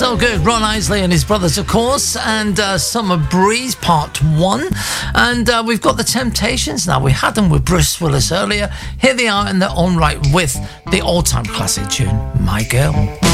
So good. Ron Isley and his brothers, of course, and Summer Breeze Part 1. And we've got the Temptations now. We had them with Bruce Willis earlier. Here they are in their own right with the all-time classic tune, My Girl.